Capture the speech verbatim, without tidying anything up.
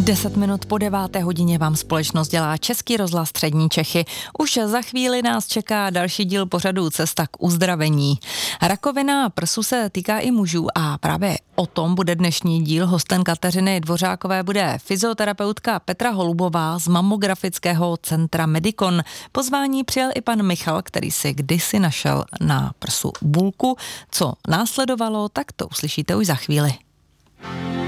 Deset minut po deváté hodině vám společnost dělá Český rozhlas Střední Čechy. Už za chvíli nás čeká další díl pořadu Cesta k uzdravení. Rakovina prsu se týká i mužů a právě o tom bude dnešní díl. Hostem Kateřiny Dvořákové bude fyzioterapeutka Petra Holubová z Mammografického centra Medikon. Pozvání přijal i pan Michal, který si kdysi našel na prsu bulku. Co následovalo, tak to uslyšíte už za chvíli.